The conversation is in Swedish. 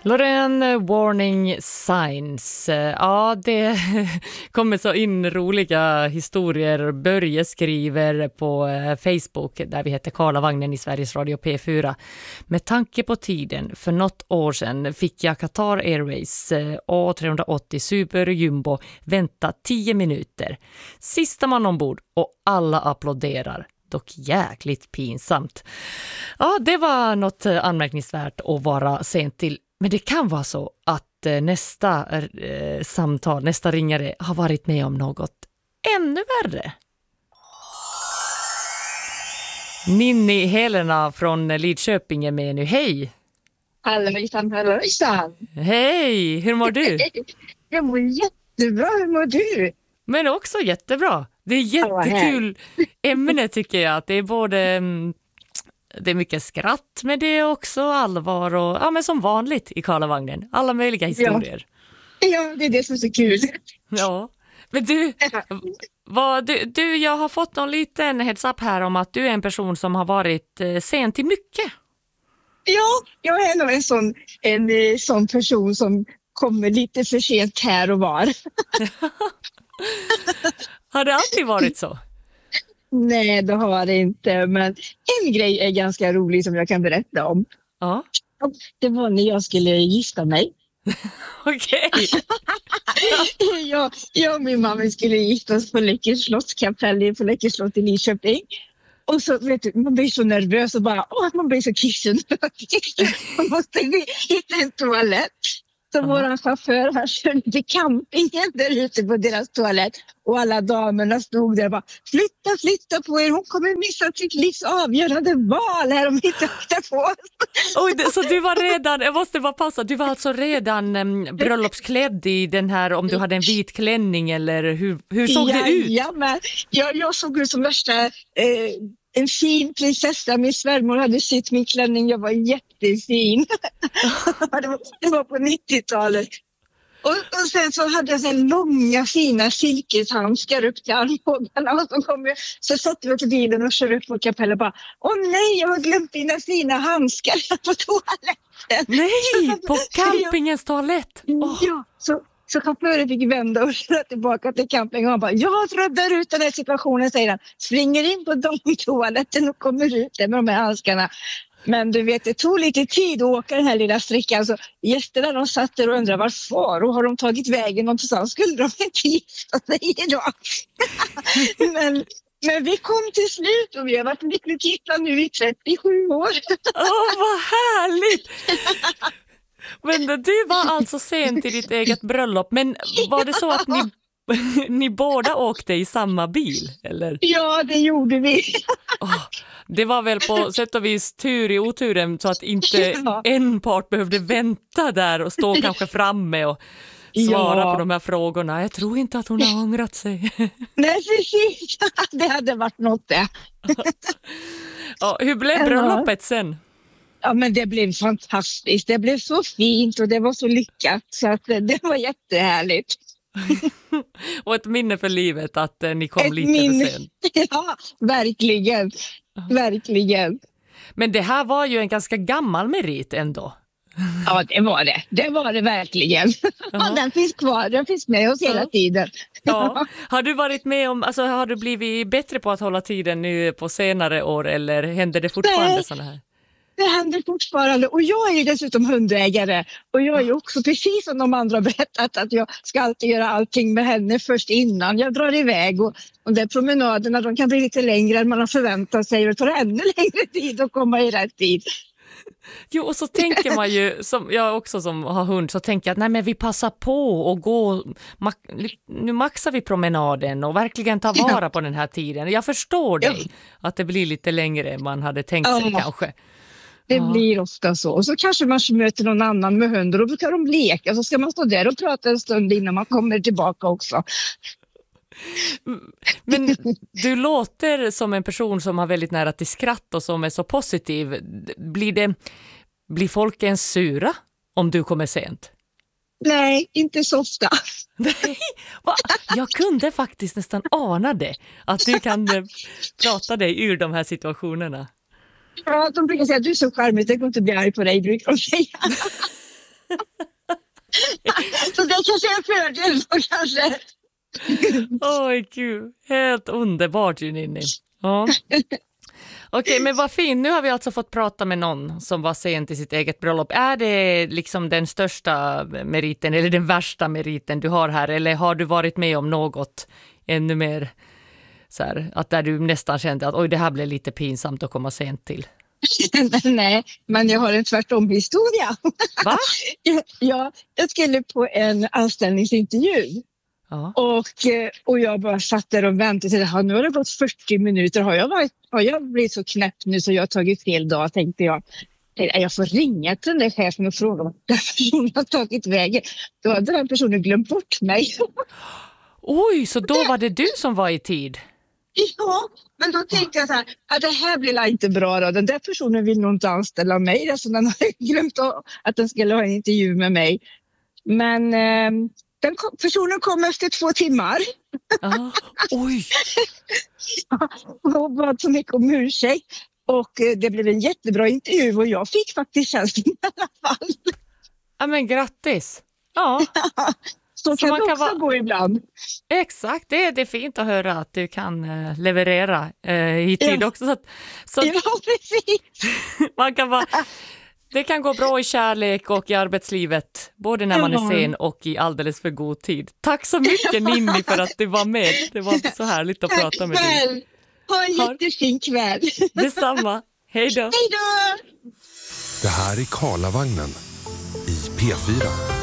Loreen, warning signs. Ja, det kommer så in roliga historier. Börje skriver på Facebook, där vi heter Karlavagnen i Sveriges Radio P4. Med tanke på tiden, för något år sedan fick jag Qatar Airways A380 Super Jumbo vänta 10 minuter. Sista man ombord och alla applåderar. Dock jäkligt pinsamt. Ja, det var något anmärkningsvärt att vara sent till. Men det kan vara så att nästa samtal, nästa ringare har varit med om något ännu värre. Ninni Helena från Lidköping är med nu. Hej! Hallåjsan. Hej! Hur mår du? Jag mår jättebra, hur mår du? Men också jättebra. Det är jättekul ämne tycker jag. Att det är både... Det är mycket skratt, men det är också allvar och ja, men som vanligt i Karlavagnen. Alla möjliga historier. Ja, det är det som är så kul. Ja, men jag har fått någon liten heads up här om att du är en person som har varit sen till mycket. Ja, jag är nog en sån person som kommer lite för sent här och var. Har det alltid varit så? Nej, det har det inte. Men en grej är ganska rolig som jag kan berätta om. Ja. Det var när jag skulle gifta mig. Okej. Jag och min mamma skulle gifta oss på Läckers slottskapell på Läckers slott i Lidköping. Och så vet du, man blir så nervös och bara, man blir så kissen. Man måste hitta en toalett. Så våran chaufför, han körde till campingen där ute på deras toalett. Och alla damerna stod där och bara, flytta på er. Hon kommer missa sitt livs avgörande val här om inte flyttar på oss. Oj, så du var redan, jag måste bara passa, du var alltså redan bröllopsklädd i den här, om du hade en vit klänning eller hur såg det ut? Ja, men jag såg ut som värsta... en fin prinsessa, min svärmor hade sytt min klänning, jag var jättefin. Det var på 90-talet. Och sen så hade jag så långa fina silkeshandskar upp till armbågarna. Och så satte vi till bilen och körde upp på kapellen och bara, åh nej, jag har glömt dina fina handskar på toaletten. Nej, på campingens toalett? Oh. Ja, så chauffören fick vända och köra tillbaka till campingen och han bara, jag räddar ut den här situationen, säger han. Springer in på toaletten och kommer ut där med de här handskarna. Men du vet, det tog lite tid att åka den här lilla sträckan. Så gästerna de satt där och undrade varför och har de tagit vägen någonstans? Skulle de inte gifta sig idag? Men vi kom till slut och vi har varit lyckligt gifta nu i 37 år. Vad härligt! Men du var alltså sent i ditt eget bröllop. Men var det så att ni båda åkte i samma bil? Eller? Ja, det gjorde vi. Det var väl på sätt och vis tur i oturen så att inte en part behövde vänta där och stå kanske framme och svara på de här frågorna. Jag tror inte att hon har ångrat sig. Nej, precis. Det hade varit något det. Hur blev bröllopet sen? Ja, men det blev fantastiskt. Det blev så fint och det var så lyckat. Så att det var jättehärligt. Och ett minne för livet att ni kom lite för sent. Ja, verkligen. Verkligen. Men det här var ju en ganska gammal merit ändå. Ja, det var det. Det var det verkligen. Ja, den finns kvar. Den finns med oss hela tiden. Ja. Har du varit med om, alltså har du blivit bättre på att hålla tiden nu på senare år eller händer det fortfarande sådana här? Det händer fortfarande och jag är ju dessutom hundägare och jag är ju också precis som de andra berättat att jag ska alltid göra allting med henne först innan jag drar iväg och de där promenaderna de kan bli lite längre än man har förväntat sig och det tar ännu längre tid att komma i rätt tid. Jo, och så tänker man ju, som jag också som har hund, så tänker jag att nej, men vi passar på och gå, nu maxar vi promenaden och verkligen ta vara på den här tiden. Jag förstår dig att det blir lite längre än man hade tänkt sig kanske. Det blir ofta så. Och så kanske man möter någon annan med hundar och då kan de leka. Så ska man stå där och prata en stund innan man kommer tillbaka också. Men du låter som en person som har väldigt nära till skratt och som är så positiv. Blir folk ens sura om du kommer sent? Nej, inte så ofta. Nej, jag kunde faktiskt nästan ana det. Att du kan prata dig ur de här situationerna. Ja, de brukar säga att du är så charmig, det går inte bli arg på dig, brukar de säga. Så det kanske är en fördel då kanske. Oj, gud. Helt underbart, Ninni. Ja. Okej, men vad fint. Nu har vi alltså fått prata med någon som var sen till sitt eget bröllop. Är det liksom den största meriten eller den värsta meriten du har här? Eller har du varit med om något ännu mer så här, att där du nästan kände att oj, det här blev lite pinsamt att komma sent till? Nej, men jag har en tvärtom-historia. Va? Ja, jag skulle på en anställningsintervju. Ja. Och jag bara satt där och väntade. Nu har det gått 40 minuter. Har jag blivit så knäpp nu så jag har tagit fel dag, tänkte jag. Jag får ringa till den där chefen och fråga om den personen har tagit vägen. Då hade den personen glömt bort mig. Oj, så då var det du som var i tid? Ja, men då tänkte jag så här, att det här blir inte bra då. Den där personen vill nog inte anställa mig. Alltså den har glömt att den skulle ha en intervju med mig. Men personen kom efter 2 timmar. Oj! Och bad så mycket om ursäkt. Och det blev en jättebra intervju och jag fick faktiskt tjänsten i alla fall. Ja, men grattis! Ja. Så kan det också gå ibland. Exakt, det är fint att höra att du kan leverera i tid också. Så ja, precis. Man kan det kan gå bra i kärlek och i arbetslivet, både när man är sen och i alldeles för god tid. Tack så mycket Ninni för att du var med. Det var så härligt att prata med dig. Ha en jättefin kväll. Detsamma. Hej då. Hej då. Det här är Karlavagnen i P4.